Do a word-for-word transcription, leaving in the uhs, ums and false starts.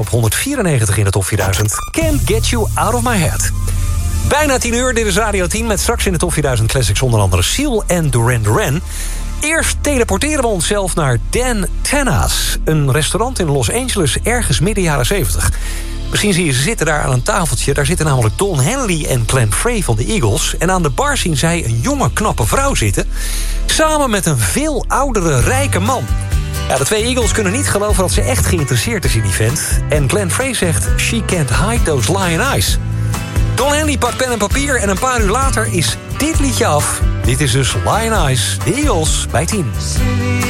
Op honderdvierennegentig in de top vierduizend. Can't Get You Out of My Head. Bijna tien uur, dit is Radio tien met straks in de top vierduizend classics onder andere Seal en Duran Duran. Eerst teleporteren we onszelf naar Dan Tana's, een restaurant in Los Angeles ergens midden jaren zeventig. Misschien zie je ze zitten daar aan een tafeltje. Daar zitten namelijk Don Henley en Glenn Frey van de Eagles. En aan de bar zien zij een jonge, knappe vrouw zitten, samen met een veel oudere, rijke man. Ja, de twee Eagles kunnen niet geloven dat ze echt geïnteresseerd is in die vent. En Glenn Frey zegt, she can't hide those lion eyes. Don Henley pakt pen en papier en een paar uur later is dit liedje af. Dit is dus Lion Eyes, de Eagles bij tien.